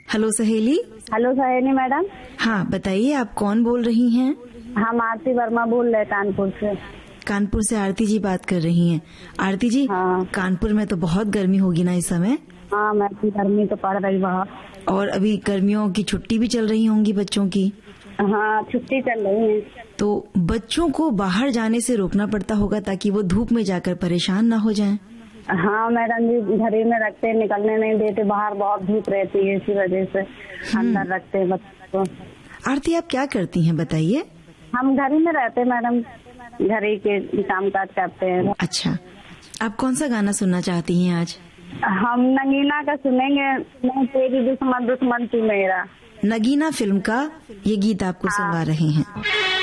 Hello सहेली। Hello सहेली madam. हाँ बताइए, आप कौन बोल रही हैं? हम आरती वर्मा बोल रहे कानपुर से। कानपुर से आरती जी बात कर रही हैं। आरती जी, हाँ। कानपुर में तो बहुत गर्मी होगी ना इस समय? हाँ मैडम, गर्मी तो पड़ रही बहुत। और अभी गर्मियों की छुट्टी भी चल रही होंगी बच्चों की? हाँ, छुट्टी चल रही है। तो बच्चों को बाहर जाने से रोकना पड़ता होगा ताकि वो धूप में जाकर परेशान ना हो जाएं। हाँ मैडम जी, घर ही में रखते, निकलने नहीं देते, बाहर बहुत धूप रहती है, इसी वजह से अंदर रखते हैं बच्चों को। आरती, आप क्या करती हैं बताइए? हम घर ही में रहते मैडम, घर ही के काम काज करते हैं। अच्छा, आप कौन सा गाना सुनना चाहती हैं आज? हम नगीना का सुनेंगे, मैं तेरी दुश्मन दुश्मन तू मेरा। नगीना फिल्म का ये गीत आपको सुनवा रहे हैं।